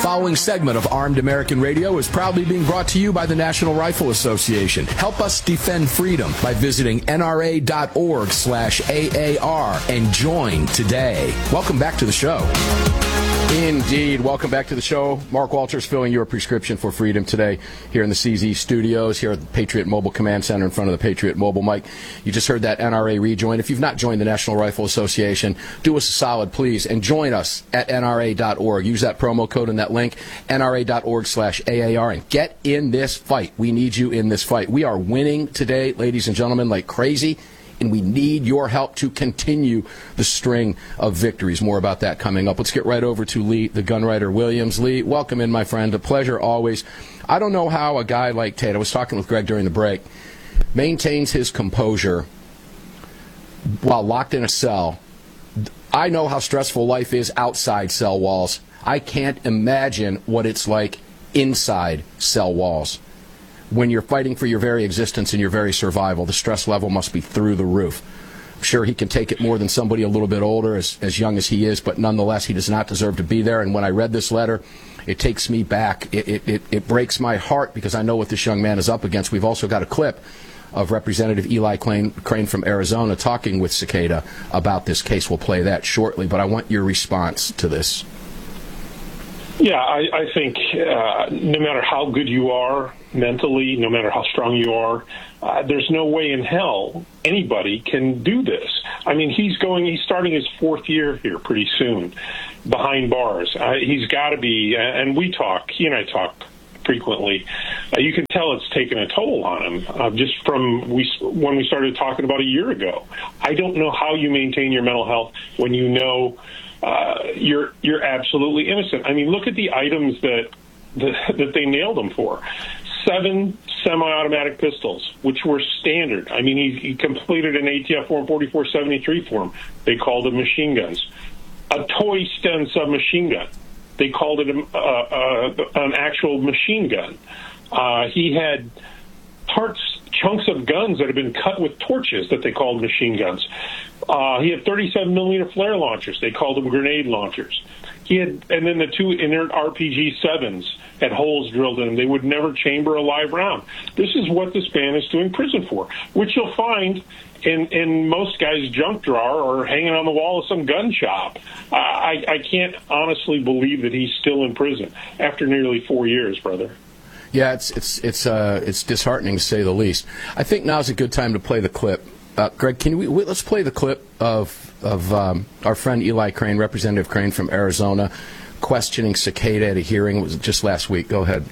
following segment of Armed American Radio is proudly being brought to you by the National Rifle Association. Help us defend freedom by visiting nra.org/AAR and join today. Welcome back to the show. Indeed. Welcome back to the show. Mark Walters filling your prescription for freedom today here in the CZ studios, here at the Patriot Mobile Command Center in front of the Patriot Mobile mic. You just heard that NRA rejoin. If you've not joined the National Rifle Association, do us a solid, please, and join us at NRA.org. Use that promo code and that link, NRA.org/AAR, and get in this fight. We need you in this fight. We are winning today, ladies and gentlemen, like crazy. And we need your help to continue the string of victories. More about that coming up. Let's get right over to Lee, the Gunwriter Williams. Lee, welcome in, my friend. A pleasure always. I don't know how a guy like Tate, I was talking with Greg during the break, maintains his composure while locked in a cell. I know how stressful life is outside cell walls. I can't imagine what it's like inside cell walls. When you're fighting for your very existence and your very survival, the stress level must be through the roof. I'm sure he can take it more than somebody a little bit older, as young as he is, but nonetheless, he does not deserve to be there. And when I read this letter, it takes me back. It breaks my heart because I know what this young man is up against. We've also got a clip of Representative Eli Crane from Arizona talking with Cicada about this case. We'll play that shortly, but I want your response to this. Yeah, I think no matter how good you are mentally, no matter how strong you are, there's no way in hell anybody can do this. I mean, he's starting his fourth year here pretty soon behind bars. He's got to be, and he and I talk frequently. You can tell it's taken a toll on him just from when we started talking about a year ago. I don't know how you maintain your mental health when you know you're absolutely innocent. I mean, look at the items that they nailed him for. 7 semi-automatic pistols, which were standard. I mean, he completed an ATF Form 4473 form. They called them machine guns. A toy Sten submachine gun. They called it an actual machine gun. He had chunks of guns that had been cut with torches that they called machine guns. He had 37-millimeter flare launchers. They called them grenade launchers. And then the 2 inert RPG-7s had holes drilled in them. They would never chamber a live round. This is what this man is doing prison for, which you'll find in most guys' junk drawer or hanging on the wall of some gun shop. I can't honestly believe that he's still in prison after nearly 4 years, brother. Yeah, it's disheartening to say the least. I think now's a good time to play the clip. Greg, let's play the clip of our friend Eli Crane, Representative Crane from Arizona, questioning Cicada at a hearing. It was just last week. Go ahead.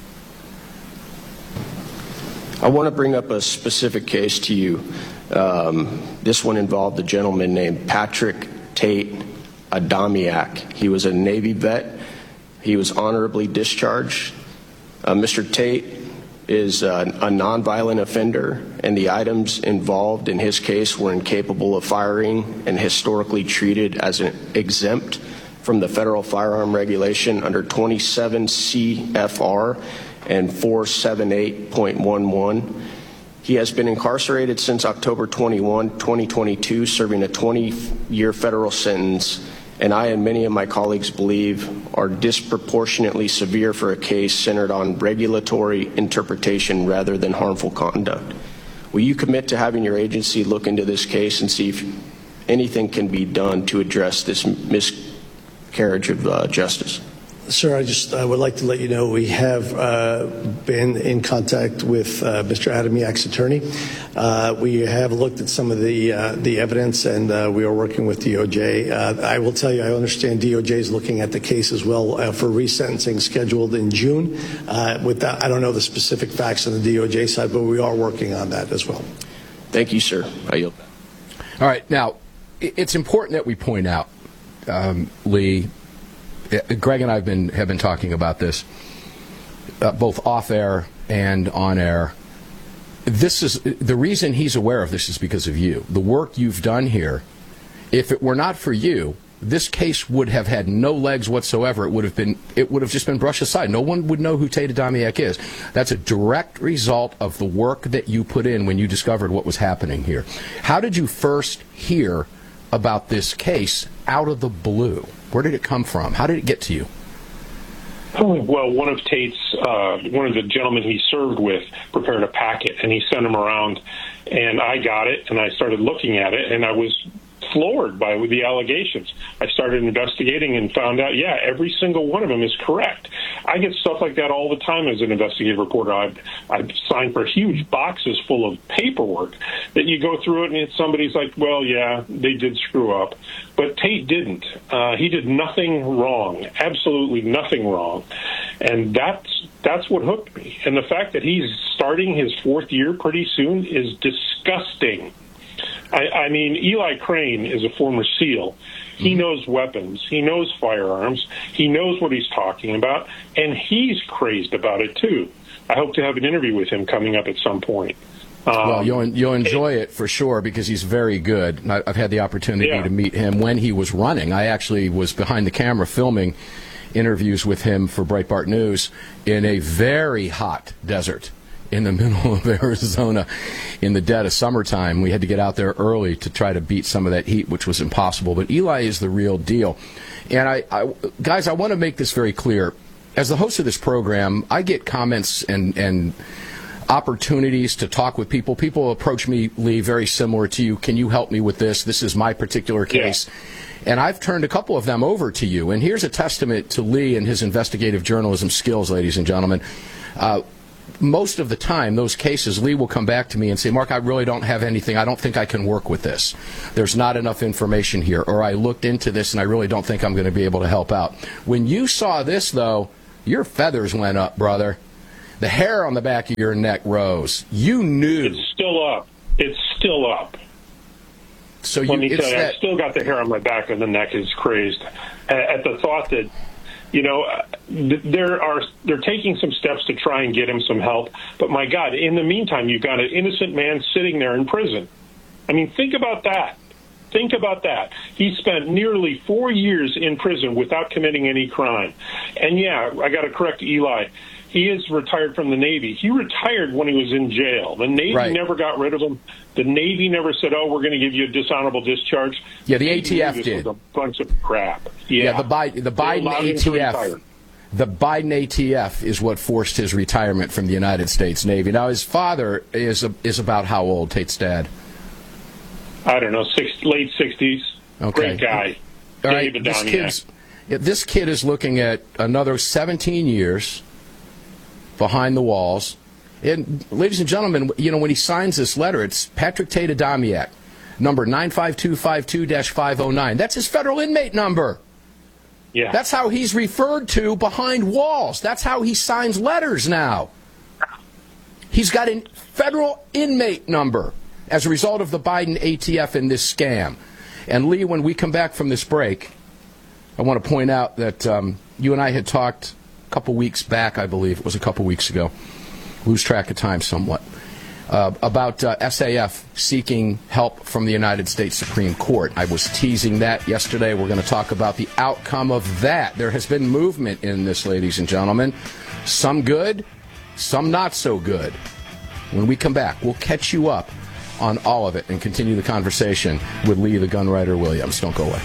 I want to bring up a specific case to you. This one involved a gentleman named Patrick Tate Adamiak. He was a Navy vet. He was honorably discharged. Mr. Tate is a nonviolent offender, and the items involved in his case were incapable of firing and historically treated as an exempt from the federal firearm regulation under 27 CFR and 478.11. He has been incarcerated since October 21, 2022, serving a 20-year federal sentence, and I and many of my colleagues believe are disproportionately severe for a case centered on regulatory interpretation rather than harmful conduct. Will you commit to having your agency look into this case and see if anything can be done to address this miscarriage of justice? Sir, I would like to let you know we have been in contact with Mr. Adamiak's attorney. We have looked at some of the evidence, and we are working with DOJ. I will tell you, I understand DOJ is looking at the case as well for resentencing scheduled in June. With that, I don't know the specific facts on the DOJ side, but we are working on that as well. Thank you, sir. I yield. All right. Now, it's important that we point out, Lee, Greg and I have been talking about this both off air and on air. This is the reason he's aware of this is because of you. The work you've done here. If it were not for you, this case would have had no legs whatsoever. It would have just been brushed aside. No one would know who Tate Adamiak is. That's a direct result of the work that you put in when you discovered what was happening here. How did you first hear about this case out of the blue? Where did it come from? How did it get to you? Well, one of the gentlemen he served with prepared a packet, and he sent them around, and I got it, and I started looking at it, and I was floored by the allegations. I started investigating and found out, every single one of them is correct. I get stuff like that all the time as an investigative reporter. I've signed for huge boxes full of paperwork that you go through it and somebody's like, well, yeah, they did screw up. But Tate didn't. He did nothing wrong, absolutely nothing wrong. And that's what hooked me. And the fact that he's starting his fourth year pretty soon is disgusting. I mean, Eli Crane is a former SEAL. He knows weapons. He knows firearms. He knows what he's talking about, and he's crazed about it, too. I hope to have an interview with him coming up at some point. Well, you'll enjoy it for sure because he's very good. I've had the opportunity to meet him when he was running. I actually was behind the camera filming interviews with him for Breitbart News in a very hot desert in the middle of Arizona in the dead of summertime. We had to get out there early to try to beat some of that heat, which was impossible. But Eli is the real deal. And guys, I want to make this very clear. As the host of this program, I get comments and opportunities to talk with people. People approach me, Lee, very similar to you. Can you help me with this? This is my particular case. Yeah. And I've turned a couple of them over to you. And here's a testament to Lee and his investigative journalism skills, ladies and gentlemen. Most of the time, those cases, Lee will come back to me and say, Mark, I really don't have anything. I don't think I can work with this. There's not enough information here. Or I looked into this and I really don't think I'm going to be able to help out. When you saw this, though, your feathers went up, brother. The hair on the back of your neck rose. You knew. It's still up. It's still up. So Let me tell you, I still got the hair on my back of the neck is crazed at the thought that, you know, they're taking some steps to try and get him some help. But my God, in the meantime, you've got an innocent man sitting there in prison. I mean, think about that. Think about that. He spent nearly 4 years in prison without committing any crime. And yeah, I got to correct Eli. He is retired from the Navy. He retired when he was in jail. The Navy never got rid of him. The Navy never said, oh, we're going to give you a dishonorable discharge. Yeah, the ATF did. This was a bunch of crap. Yeah, the Biden ATF. The Biden ATF is what forced his retirement from the United States Navy. Now, his father is about how old, Tate's dad? I don't know, late 60s. Okay. Great guy. All right, this kid is looking at another 17 years behind the walls. And, ladies and gentlemen, you know, when he signs this letter, it's Patrick Tate Adamiak, number 95252-509. That's his federal inmate number. Yeah. That's how he's referred to behind walls. That's how he signs letters now. He's got a federal inmate number as a result of the Biden ATF in this scam. And, Lee, when we come back from this break, I want to point out that you and I had talked a couple weeks back, I believe. It was a couple weeks ago. Lose track of time somewhat. About SAF seeking help from the United States Supreme Court. I was teasing that yesterday. We're going to talk about the outcome of that. There has been movement in this, ladies and gentlemen. Some good, some not so good. When we come back, we'll catch you up on all of it and continue the conversation with Lee the Gunwriter Williams. Don't go away.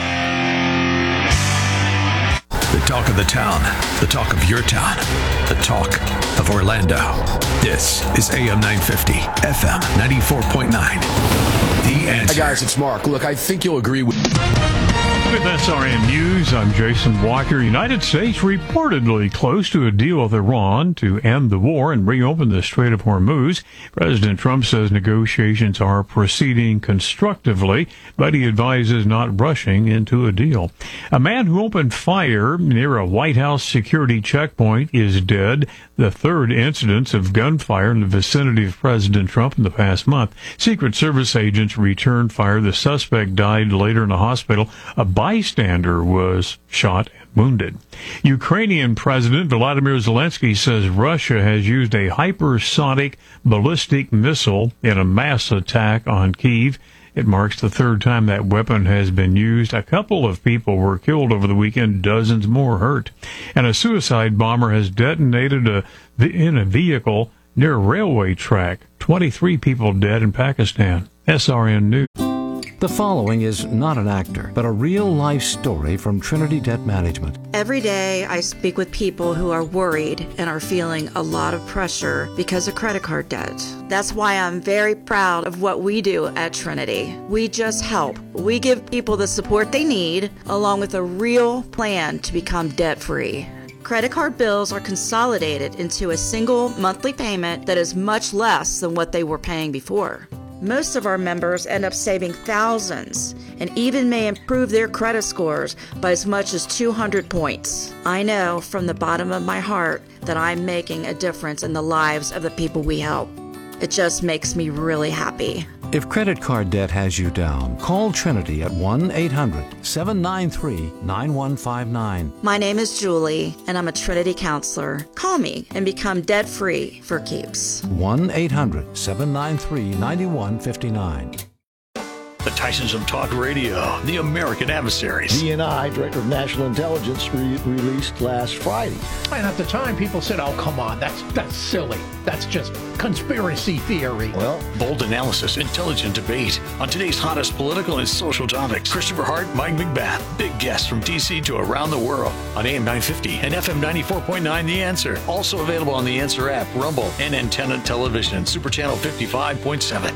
The talk of the town, the talk of your town, the talk of Orlando. This is AM 950, FM 94.9. The Answer. Hi, guys, it's Mark. Look, I think you'll agree with... With SRN News, I'm Jason Walker. United States reportedly close to a deal with Iran to end the war and reopen the Strait of Hormuz. President Trump says negotiations are proceeding constructively, but he advises not rushing into a deal. A man who opened fire near a White House security checkpoint is dead. The third incidence of gunfire in the vicinity of President Trump in the past month. Secret Service agents returned fire. The suspect died later in a hospital. A bystander was shot and wounded. Ukrainian President Volodymyr Zelensky says Russia has used a hypersonic ballistic missile in a mass attack on Kyiv. It marks the third time that weapon has been used. A couple of people were killed over the weekend, dozens more hurt. And a suicide bomber has detonated in a vehicle near a railway track. 23 people dead in Pakistan. SRN News. The following is not an actor, but a real-life story from Trinity Debt Management. Every day I speak with people who are worried and are feeling a lot of pressure because of credit card debt. That's why I'm very proud of what we do at Trinity. We just help. We give people the support they need, along with a real plan to become debt-free. Credit card bills are consolidated into a single monthly payment that is much less than what they were paying before. Most of our members end up saving thousands and even may improve their credit scores by as much as 200 points. I know from the bottom of my heart that I'm making a difference in the lives of the people we help. It just makes me really happy. If credit card debt has you down, call Trinity at 1-800-793-9159. My name is Julie, and I'm a Trinity counselor. Call me and become debt-free for keeps. 1-800-793-9159. The Tysons of Talk Radio, the American Adversaries. DNI, Director of National Intelligence, released last Friday. And at the time, people said, oh, come on, that's silly. That's just conspiracy theory. Well, bold analysis, intelligent debate on today's hottest political and social topics. Christopher Hart, Mike McBath, big guests from D.C. to around the world on AM 950 and FM 94.9 The Answer. Also available on The Answer app, Rumble, and Antenna Television, Super Channel 55.7.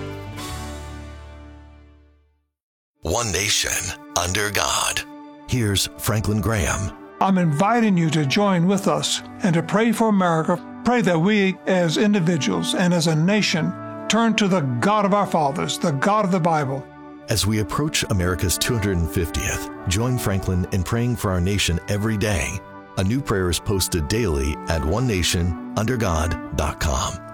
One nation, under God. Here's Franklin Graham. I'm inviting you to join with us and to pray for America. Pray that we as individuals and as a nation turn to the God of our fathers, the God of the Bible. As we approach America's 250th, join Franklin in praying for our nation every day. A new prayer is posted daily at onenationundergod.com.